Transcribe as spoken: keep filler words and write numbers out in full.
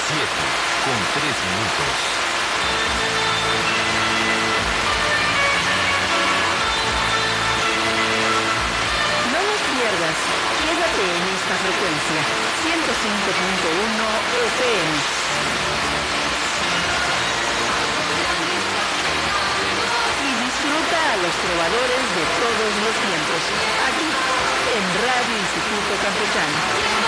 siete con tres minutos. No los pierdas. Quédate en esta frecuencia. ciento cinco punto uno F M. Y disfruta a los trovadores de todos los tiempos. Aquí, en Radio Instituto Campechano.